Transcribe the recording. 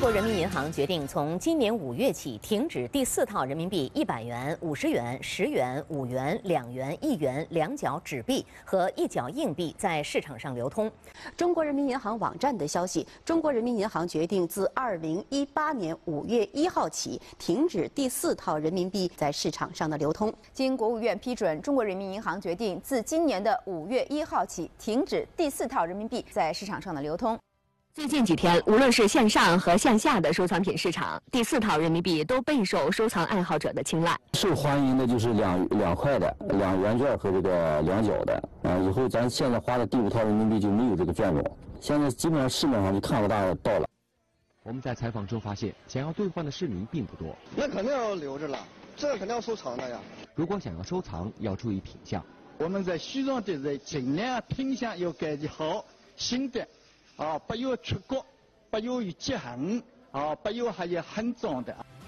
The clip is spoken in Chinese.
国人民银行决定从今年5月起停止第4套人民币100元、50元、10元、5元、2元、1元两角纸币和1角硬币在市场上流通。 中国人民银行网站的消息，中国人民银行决定自2018年5月1号起停止第4套人民币在市场上的流通。 经国务院批准，中国人民银行决定自今年的5月1号起停止第4套人民币在市场上的流通。 最近几天，无论是向上和向下的收藏品市场，第4套人民币都备受收藏爱好者的青睐。 受欢迎的就是两块的、2元券和这个2角的。以后咱现在花的第5套人民币就没有这个券种，现在基本上市面上就看不到了。 我们在采访中发现，想要兑换的市民并不多。 那肯定要留着了，这个肯定要收藏的呀。 如果想要收藏，要注意品相。 我们在虚荣的人尽量品相要感觉好、新的。 不有出国，不有于结痕，不有还有很脏的。